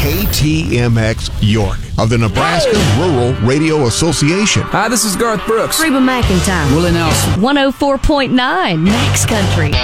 KTMX York of the Nebraska Rural Radio Association. Hi, this is Garth Brooks. Reba McEntire. Willie Nelson. 104.9 Max Country.